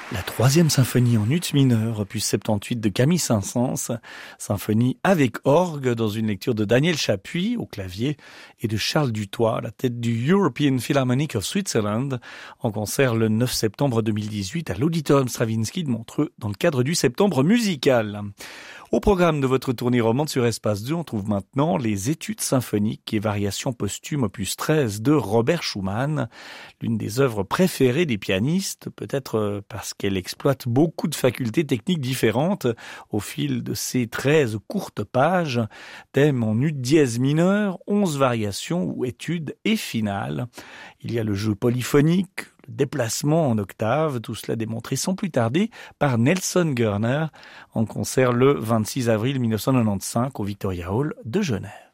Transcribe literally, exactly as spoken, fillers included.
La troisième symphonie en ut mineur, opus soixante-dix-huit de Camille Saint-Saëns, symphonie avec orgue dans une lecture de Daniel Chapuis au clavier et de Charles Dutoit à la tête du European Philharmonic of Switzerland en concert le neuf septembre deux mille dix-huit à l'Auditorium Stravinsky de Montreux dans le cadre du Septembre musical. Au programme de votre tournée romande sur Espace deux, on trouve maintenant les études symphoniques et variations posthumes opus treize de Robert Schumann, l'une des œuvres préférées des pianistes, peut-être parce qu'elle exploite beaucoup de facultés techniques différentes au fil de ces treize courtes pages, thème en ut dièse mineur, onze variations ou études et finales. Il y a le jeu polyphonique, déplacement en octave, tout cela démontré sans plus tarder par Nelson Görner en concert le vingt-six avril mille neuf cent quatre-vingt-quinze au Victoria Hall de Genève.